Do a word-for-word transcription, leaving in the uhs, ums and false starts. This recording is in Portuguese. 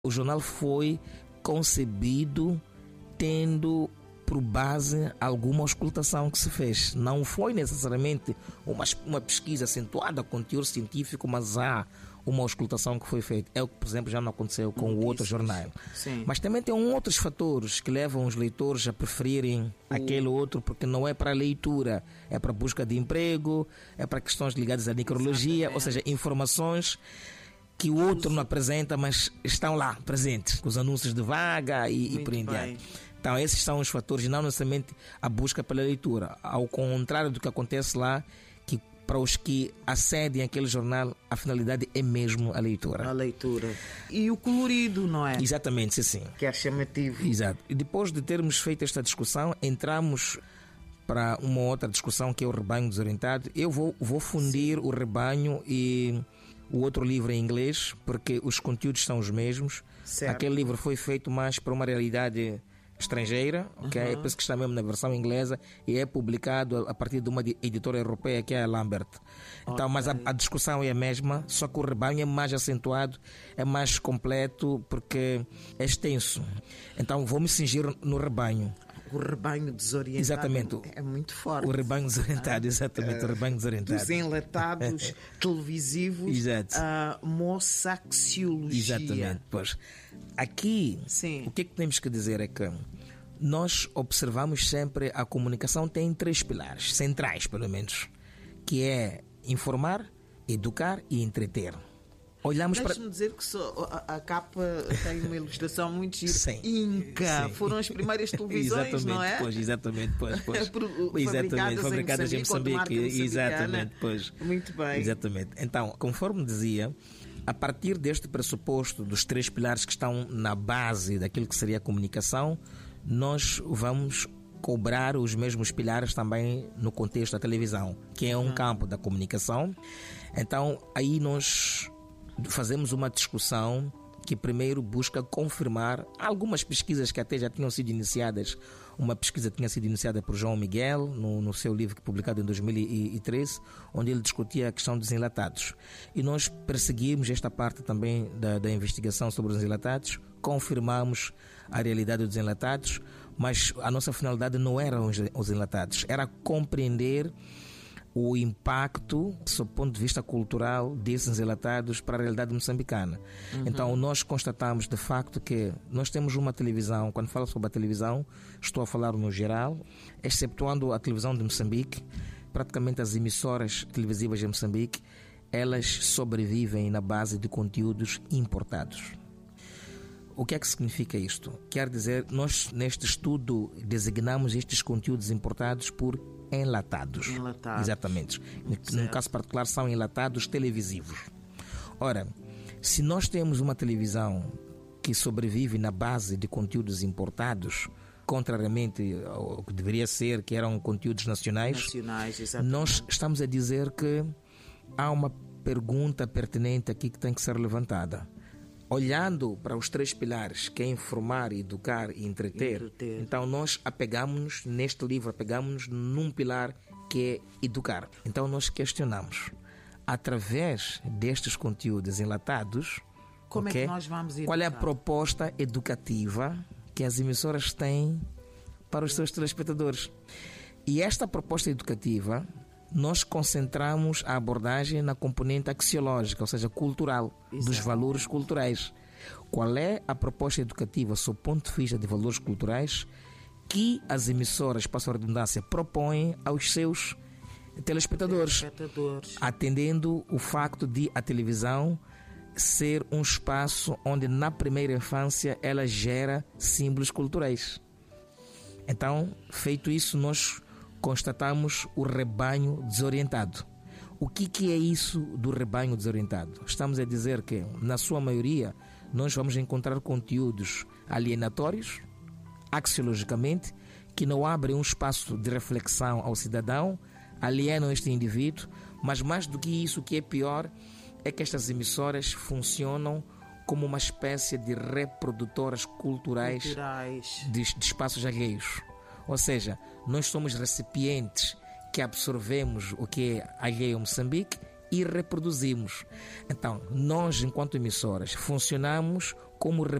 O jornal foi concebido tendo por base alguma auscultação que se fez. Não foi necessariamente uma, uma pesquisa acentuada com teor científico, mas há uma auscultação que foi feita. É o que, por exemplo, já não aconteceu com o outro jornal. Sim. Mas também tem outros fatores que levam os leitores a preferirem o... aquele outro, porque não é para leitura, é para busca de emprego, é para questões ligadas à necrologia, ou seja, informações que o outro não apresenta, mas estão lá presentes, com os anúncios de vaga e, e por aí diante. Então esses são os fatores, não necessariamente a busca pela leitura, ao contrário do que acontece lá, que para os que acedem àquele jornal, a finalidade é mesmo a leitura. A leitura. E o colorido, não é? Exatamente, sim, sim. Que é chamativo. Exato. E depois de termos feito esta discussão, entramos para uma outra discussão, que é o rebanho desorientado. Eu vou, vou fundir sim. o rebanho e o outro livro em inglês, porque os conteúdos são os mesmos. Certo. Aquele livro foi feito mais para uma realidade estrangeira, okay? Uhum. É por isso que está mesmo na versão inglesa e é publicado a partir de uma editora europeia, que é a Lambert. Então, okay. Mas a, a discussão é a mesma, só que o rebanho é mais acentuado, é mais completo, porque é extenso. Então vou me cingir no rebanho. O rebanho desorientado. Exatamente. É muito forte. O rebanho desorientado, exatamente. Uh, o rebanho desorientado. Dos enlatados televisivos. Exato. A moçaxiologia. Exatamente. Pois. Aqui, sim. o que é que temos que dizer é que nós observamos sempre a comunicação tem três pilares, centrais pelo menos, que é informar, educar e entreter. Olhamos Deixe-me para... dizer que só, a, a capa tem uma ilustração muito gira. Sim. Inca. Sim. Foram as primeiras televisões, exatamente, não é? Pois, exatamente, pois, pois. Por, exatamente, fabricadas em Moçambique. Em Moçambique. Exatamente, pois. Muito bem. Exatamente. Então, conforme dizia, a partir deste pressuposto dos três pilares que estão na base daquilo que seria a comunicação, nós vamos cobrar os mesmos pilares também no contexto da televisão, que é um uhum. campo da comunicação. Então, aí nós fazemos uma discussão que primeiro busca confirmar algumas pesquisas que até já tinham sido iniciadas. Uma pesquisa tinha sido iniciada por João Miguel no, no seu livro publicado em dois mil e treze, onde ele discutia a questão dos enlatados. E nós perseguimos esta parte também da, da investigação sobre os enlatados, confirmamos a realidade dos enlatados, mas a nossa finalidade não eram os, os enlatados, era compreender o impacto, sob o ponto de vista cultural, desses enlatados para a realidade moçambicana. Uhum. Então, nós constatamos de facto que nós temos uma televisão, quando falo sobre a televisão, estou a falar no geral, exceptuando a televisão de Moçambique, praticamente as emissoras televisivas de Moçambique, elas sobrevivem na base de conteúdos importados. O que é que significa isto? Quer dizer, nós neste estudo designamos estes conteúdos importados por enlatados. Enlatados. Exatamente. No caso particular são enlatados televisivos. Ora, se nós temos uma televisão que sobrevive na base de conteúdos importados, contrariamente ao que deveria ser, que eram conteúdos nacionais, nacionais exatamente. Nós estamos a dizer que há uma pergunta pertinente aqui que tem que ser levantada. Olhando para os três pilares, que é informar, educar e entreter, entreter. Então nós apegamos-nos, neste livro, apegamos-nos num pilar que é educar. Então nós questionamos, através destes conteúdos enlatados, como okay, é que nós vamos educar? Qual é a proposta educativa que as emissoras têm para os seus telespectadores? E esta proposta educativa, nós concentramos a abordagem na componente axiológica, ou seja, cultural, exato, dos valores culturais. Qual é a proposta educativa, sob o ponto de vista de valores culturais, que as emissoras, para a redundância, propõem aos seus telespectadores, telespectadores, atendendo o facto de a televisão ser um espaço onde, na primeira infância, ela gera símbolos culturais. Então, feito isso, nós constatamos o rebanho desorientado. O que, que é isso do rebanho desorientado? Estamos a dizer que, na sua maioria, nós vamos encontrar conteúdos alienatórios, axiologicamente, que não abrem um espaço de reflexão ao cidadão, alienam este indivíduo, mas mais do que isso, o que é pior é que estas emissoras funcionam como uma espécie de reprodutoras culturais, culturais. De, de espaços alheios. Ou seja, nós somos recipientes que absorvemos o que é alheio a Moçambique e reproduzimos. Então, nós, enquanto emissoras, funcionamos como